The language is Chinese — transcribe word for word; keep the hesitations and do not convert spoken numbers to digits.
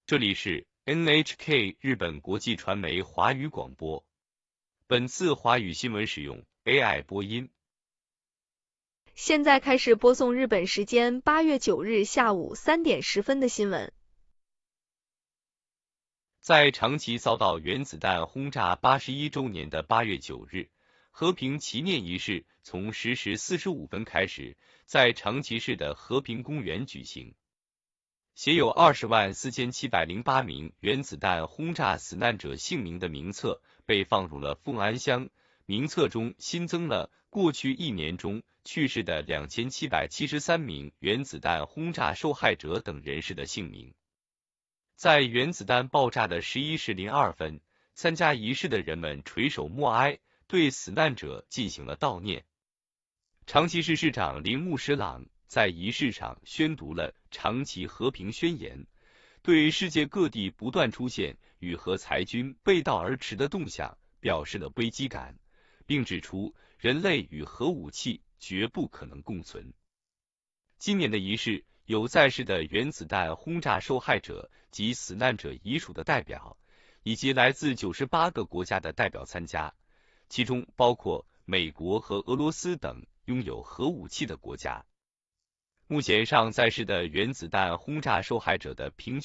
这里是 N H K 日本国际传媒华语广播。本次华语新闻使用 A I 播音。 现在开始播送日本时间八月九日下午三点十分的新闻。 在长崎遭到原子弹轰炸八十一周年的八月九日，和平祈念仪式从十时四十五分开始，在长崎市的和平公园举行。写有二十万四千七百零八名原子弹轰炸死难者姓名的名册被放入了凤安箱，名册中新增了过去一年中去世的两千七百七十三名原子弹轰炸受害者等人士的姓名。在原子弹爆炸的十一时零二分，参加仪式的人们垂首默哀，对死难者进行了悼念。长崎市市长铃木史朗在仪式上宣读了长崎和平宣言，对世界各地不断出现与核裁军背道而驰的动向表示了危机感，并指出人类与核武器绝不可能共存。今年的仪式有在世的原子弹轰炸受害者及死难者遗属的代表，以及来自九十八个国家的代表参加，其中包括美国和俄罗斯等拥有核武器的国家。目前尚在世的原子弹轰炸受害者的平均